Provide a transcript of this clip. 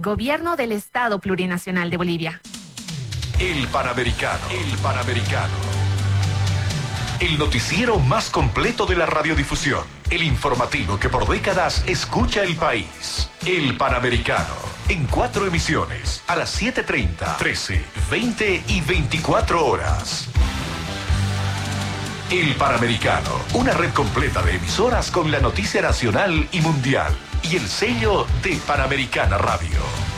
Gobierno del Estado Plurinacional de Bolivia. El Panamericano. El Panamericano. El noticiero más completo de la radiodifusión. El informativo que por décadas escucha el país. El Panamericano. En 4 emisiones. A las 7:30, 13, 20 y 24 horas. El Panamericano. Una red completa de emisoras con la noticia nacional y mundial. Y el sello de Panamericana Radio.